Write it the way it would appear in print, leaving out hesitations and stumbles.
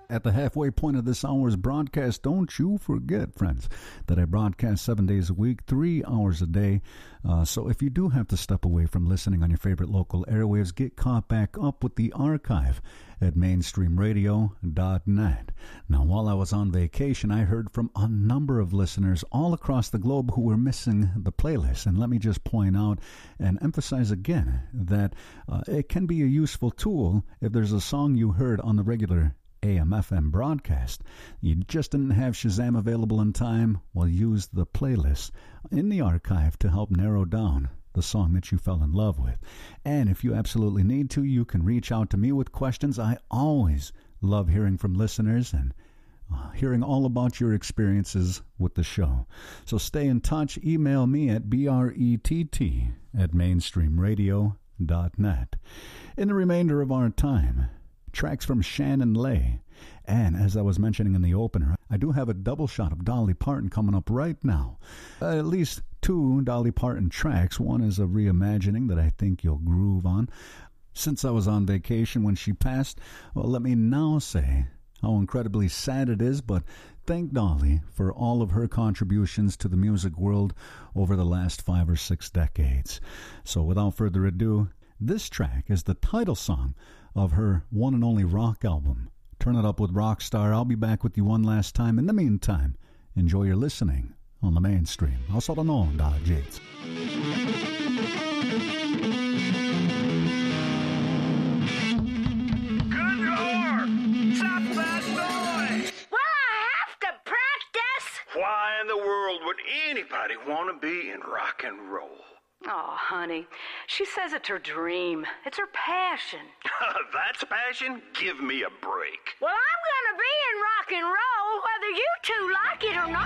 At the halfway point of this hour's broadcast, don't you forget, friends, that I broadcast 7 days a week, 3 hours a day. So if you do have to step away from listening on your favorite local airwaves, get caught back up with the archive at mainstreamradio.net. Now, while I was on vacation, I heard from a number of listeners all across the globe who were missing the playlist. And let me just point out and emphasize again that it can be a useful tool if there's a song you heard on the regular AM/FM broadcast. You just didn't have Shazam available in time. Well, use the playlist in the archive to help narrow down the song that you fell in love with. And if you absolutely need to, you can reach out to me with questions. I always love hearing from listeners and hearing all about your experiences with the show. So stay in touch. Email me at brett@mainstreamradio.net. In the remainder of our time, tracks from Shannon Lay. And as I was mentioning in the opener, I do have a double shot of Dolly Parton coming up right now. At least 2 Dolly Parton tracks. One is a reimagining that I think you'll groove on. Since I was on vacation when she passed, well, let me now say how incredibly sad it is, but thank Dolly for all of her contributions to the music world over the last 5 or 6 decades. So without further ado, this track is the title song of her one and only rock album, Turn It Up with Rockstar. I'll be back with you one last time. In the meantime, enjoy your listening on the Mainstream. I'll sort of know that, Jates. Good Lord! Stop that noise! Well, I have to practice. Why in the world would anybody want to be in rock and roll? Oh, honey, she says it's her dream. It's her passion. That's passion? Give me a break. Well, I'm gonna be in rock and roll whether you two like it or not.